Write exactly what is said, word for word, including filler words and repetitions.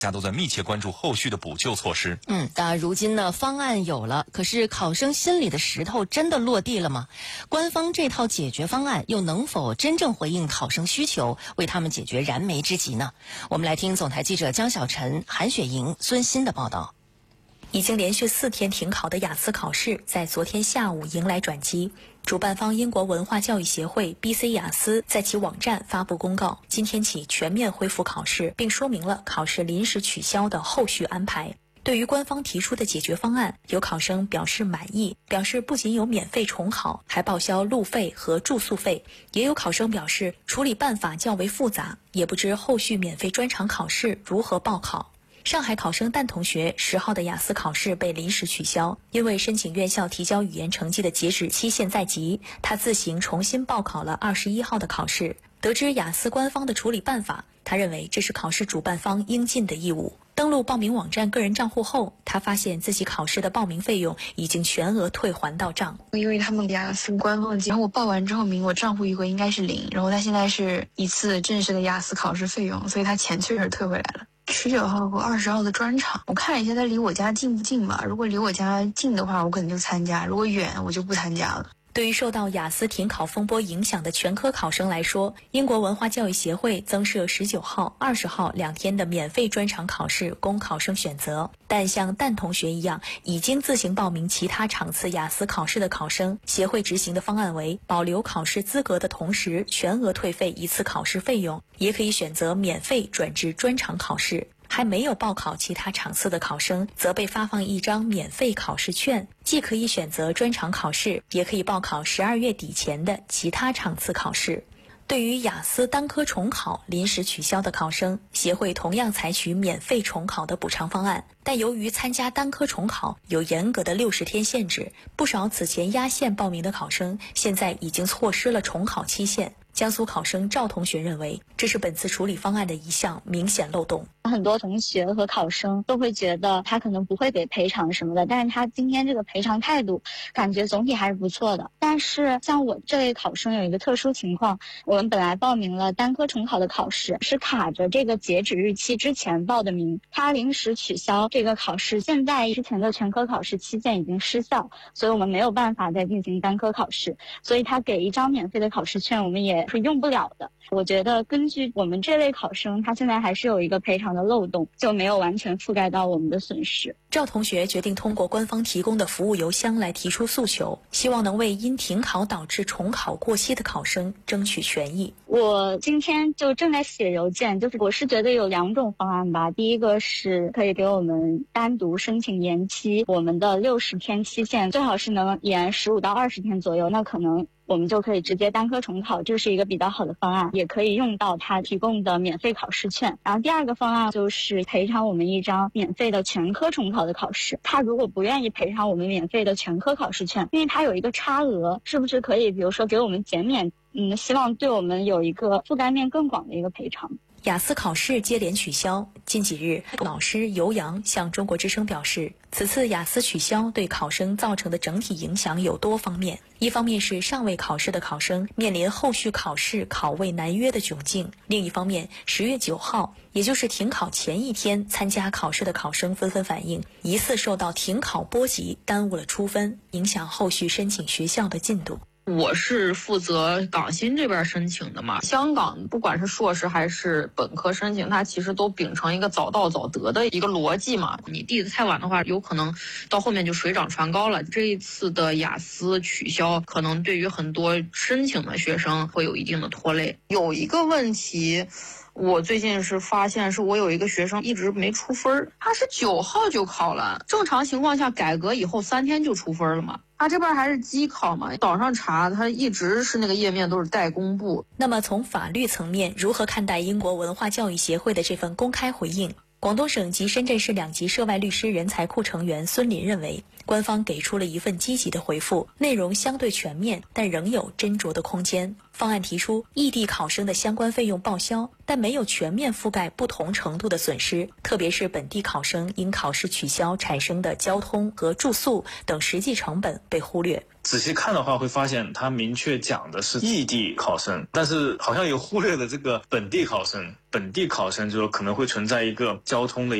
大家都在密切关注后续的补救措施。 嗯，那如今呢，方案有了，可是考生心里的石头真的落地了吗？官方这套解决方案又能否真正回应考生需求，为他们解决燃眉之急呢？我们来听总台记者江小晨、韩雪莹、孙鑫的报道。 已经连续四天停考的雅思考试，在昨天下午迎来转机。主办方英国文化教育协会 B C 雅思在其网站发布公告，今天起全面恢复考试，并说明了考试临时取消的后续安排。对于官方提出的解决方案，有考生表示满意，表示不仅有免费重考，还报销路费和住宿费。也有考生表示处理办法较为复杂，也不知后续免费专场考试如何报考。上海考生蛋同学十号的雅思考试被临时取消，因为申请院校提交语言成绩的截止期限在即，他自行重新报考了二十一号的考试。得知雅思官方的处理办法，他认为这是考试主办方应尽的义务。登录报名网站个人账户后，他发现自己考试的报名费用已经全额退还到账。 因为他们雅思官方，然后我报完之后名我账户余额应该是零，然后他现在是一次正式的雅思考试费用，所以他钱确实退回来了。十九号和二十号的专场，我看了一下他离我家近不近吧，如果离我家近的话我可能就参加，如果远我就不参加了。 对于受到雅思停考风波影响的全科考生来说，英国文化教育协会增设十九号、二十号两天的免费专场考试供考生选择。但像蛋同学一样已经自行报名其他场次雅思考试的考生，协会执行的方案为保留考试资格的同时全额退费一次考试费用，也可以选择免费转至专场考试。还没有报考其他场次的考生则被发放一张免费考试券，既可以选择专场考试，也可以报考十二月底前的其他场次考试。对于雅思单科重考临时取消的考生，协会同样采取免费重考的补偿方案，但由于参加单科重考有严格的六十天限制，不少此前压线报名的考生现在已经错失了重考期限。江苏考生赵同学认为，这是本次处理方案的一项明显漏洞。 很多同学和考生都会觉得他可能不会给赔偿什么的，但是他今天这个赔偿态度感觉总体还是不错的。但是像我这类考生有一个特殊情况，我们本来报名了单科重考的考试，是卡着这个截止日期之前报的名，他临时取消这个考试，现在之前的全科考试期限已经失效，所以我们没有办法再进行单科考试，所以他给一张免费的考试券我们也是用不了的。我觉得根据我们这类考生，他现在还是有一个赔偿的漏洞，就没有完全覆盖到我们的损失。 赵同学决定通过官方提供的服务邮箱来提出诉求，希望能为因停考导致重考过期的考生争取权益。 我今天就正在写邮件，就是我是觉得有两种方案吧。第一个是可以给我们单独申请延期我们的六十天期限，最好是能延十五到二十天左右，那可能我们就可以直接单科重考，这是一个比较好的方案，也可以用到他提供的免费考试券。然后第二个方案就是赔偿我们一张免费的全科重考的考试，他如果不愿意赔偿我们免费的全科考试券，因为他有一个差额，是不是可以比如说给我们减免，嗯，希望对我们有一个覆盖面更广的一个赔偿。 雅思考试接连取消，近几日老师尤洋向中国之声表示，此次雅思取消对考生造成的整体影响有多方面，一方面是尚未考试的考生面临后续考试考位难约的窘境，另一方面十月九号也就是停考前一天参加考试的考生纷纷反映，疑似受到停考波及，耽误了出分，影响后续申请学校的进度。 我是负责港新这边申请的嘛，香港不管是硕士还是本科申请，它其实都秉承一个早到早得的一个逻辑嘛。你递的太晚的话，有可能到后面就水涨船高了。这一次的雅思取消，可能对于很多申请的学生会有一定的拖累。有一个问题，我最近是发现，是我有一个学生一直没出分，他是九号就考了，正常情况下改革以后三天就出分了嘛。他这边还是机考嘛，早上查他一直是那个页面都是待公布。 那么从法律层面，如何看待英国文化教育协会的这份公开回应？广东省及深圳市两级涉外律师人才库成员孙林认为，官方给出了一份积极的回复，内容相对全面，但仍有斟酌的空间。方案提出异地考生的相关费用报销，但但没有全面覆盖不同程度的损失，特别是本地考生因考试取消产生的交通和住宿等实际成本被忽略。 仔细看的话，会发现他明确讲的是异地考生，但是好像也忽略了这个本地考生。本地考生就可能会存在一个交通的